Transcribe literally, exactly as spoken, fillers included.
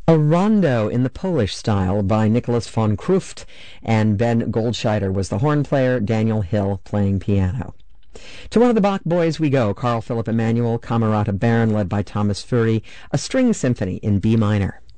A rondo in the Polish style by Nicholas von Kruft, and Ben Goldscheider was the horn player, Daniel Hill playing piano. To one of the Bach boys we go, Carl Philipp Emanuel, Camerata Baron, led by Thomas Fury, a string symphony in B minor.